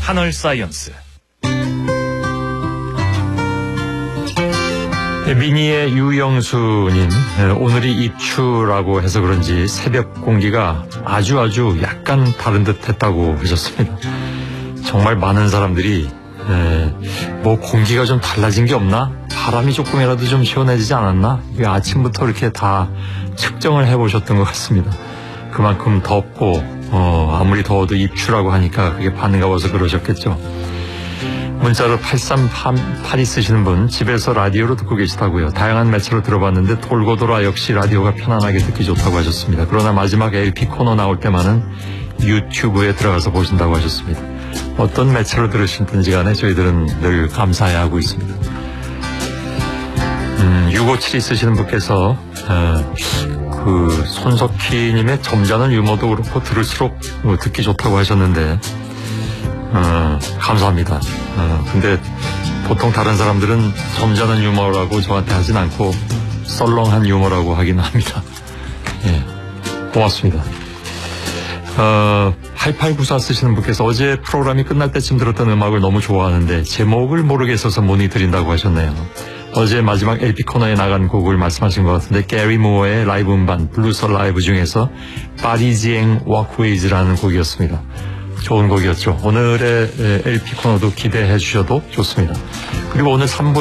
하늘 사이언스. 미니의 유영수님, 오늘이 입추라고 해서 그런지 새벽 공기가 아주 약간 다른 듯 했다고 하셨습니다. 정말 많은 사람들이 뭐 공기가 좀 달라진 게 없나? 바람이 조금이라도 좀 시원해지지 않았나? 아침부터 이렇게 다 측정을 해보셨던 것 같습니다. 그만큼 덥고 아무리 더워도 입추라고 하니까 그게 반가워서 그러셨겠죠. 문자로 8382 쓰시는 분, 집에서 라디오로 듣고 계시다고요. 다양한 매체로 들어봤는데 돌고 돌아 역시 라디오가 편안하게 듣기 좋다고 하셨습니다. 그러나 마지막 LP 코너 나올 때만은 유튜브에 들어가서 보신다고 하셨습니다. 어떤 매체로 들으시든지 간에 저희들은 늘 감사해야 하고 있습니다. 6572 쓰시는 분께서 그 손석희님의 점잖은 유머도 그렇고 들을수록 듣기 좋다고 하셨는데 감사합니다. 근데 보통 다른 사람들은 점잖은 유머라고 저한테 하진 않고 썰렁한 유머라고 하긴 합니다. 예, 고맙습니다. 8894 쓰시는 분께서 어제 프로그램이 끝날 때쯤 들었던 음악을 너무 좋아하는데 제목을 모르겠어서 문의드린다고 하셨네요. 어제 마지막 LP 코너에 나간 곡을 말씀하신 것 같은데 게리 무어의 라이브 음반 블루스 라이브 중에서 파리지앵 워크웨이즈라는 곡이었습니다. 좋은 곡이었죠. 오늘의 LP 코너도 기대해 주셔도 좋습니다. 그리고 오늘 3부